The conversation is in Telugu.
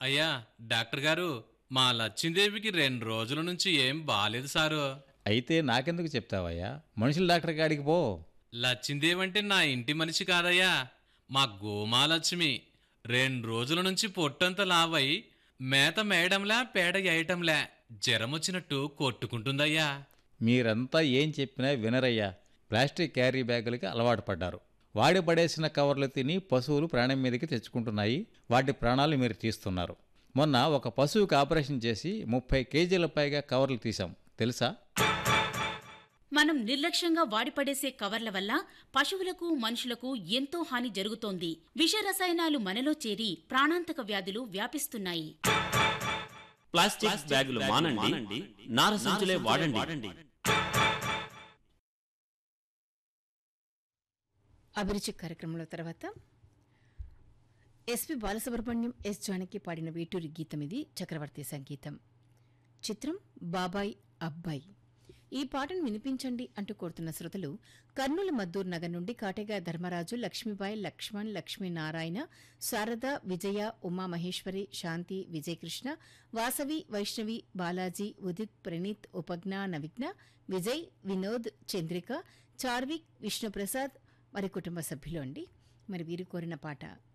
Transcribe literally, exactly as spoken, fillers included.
అయ్యా డాక్టర్ గారు, మా లచ్చిందేవికి రెండు రోజుల నుంచి ఏం బాలేదు సారు. అయితే నాకెందుకు చెప్తావయ్యా? మనుషుల డాక్టర్ కాడికి పో. లచ్చిందేవి అంటే నా ఇంటి మనిషి కాదయ్యా, మా గోమాలక్ష్మి. రెండు రోజుల నుంచి పొట్టంతా లావై మేత మేయడంలా పేడ వేయటంలా జ్వరమొచ్చినట్టు కొట్టుకుంటుందయ్యా. మీరంతా ఏం చెప్పినా వినరయ్యా. ప్లాస్టిక్ క్యారీ బ్యాగులకి అలవాటు పడ్డారు. వాడి పడేసిన కవర్లు తిని పశువులు ప్రాణం మీదకి తెచ్చుకుంటున్నాయి. వాటి ప్రాణాలు మీరు తీస్తున్నారు. మొన్న ఒక పశువుకి ఆపరేషన్ చేసి ముప్పై కేజీల పైగా కవర్లు తీసాం, తెలుసా? మనం నిర్లక్ష్యంగా వాడిపడేసే కవర్ల వల్ల పశువులకు మనుషులకు ఎంతో హాని జరుగుతోంది. విష రసాయనాలు మనలో చేరి ప్రాణాంతక వ్యాధులు వ్యాపిస్తున్నాయి. ప్లాస్టిక్ బ్యాగులు మానండి, నార సంచులే వాడండి. అభిరుచి కార్యక్రమంలో తర్వాత ఎస్పి బాలసుబ్రహ్మణ్యం, ఎస్ జానకి పాడిన వేటూరి గీతం ఇది. చక్రవర్తి సంగీతం. చిత్రం బాబాయ్ అబ్బాయి. ఈ పాటను వినిపించండి అంటూ కోరుతున్న శ్రోతలు కర్నూలు మద్దూరు నగర్ నుండి కాటేగా ధర్మరాజు, లక్ష్మీబాయి, లక్ష్మణ్, లక్ష్మీనారాయణ, శారద, విజయ, ఉమామహేశ్వరి, శాంతి, విజయకృష్ణ, వాసవి, వైష్ణవి, బాలాజీ, ఉదిత్, ప్రణీత్, ఉపజ్ఞ, నవిఘ్న, విజయ్, వినోద్, చంద్రిక, చార్విక్, విష్ణుప్రసాద్ మరి కుటుంబ సభ్యులు అండి. మరి వీరు కోరిన పాట